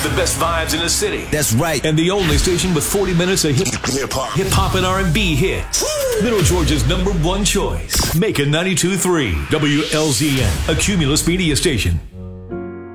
the best vibes in the city. That's right. And the only station with 40 minutes of hip-hop and R&B hits. Middle Georgia's #1 choice. Macon 92.3 WLZN, a Cumulus media station.